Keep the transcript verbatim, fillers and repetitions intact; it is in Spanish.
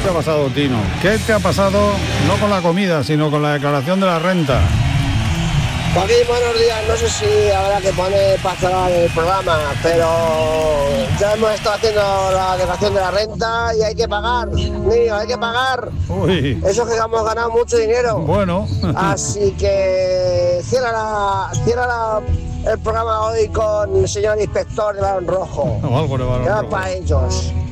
te ha pasado, Tino? ¿Qué te ha pasado, no con la comida, sino con la declaración de la renta? Joaquín, buenos días. No sé si habrá que poner para cerrar el programa, pero ya hemos estado haciendo la declaración de la renta y hay que pagar, niño, hay que pagar. Uy. Eso que hemos ganado mucho dinero. Bueno. Así que cierra, la, cierra la, el programa hoy con el señor inspector de Balón Rojo. O algo de Balón Ya Rojo. para ellos.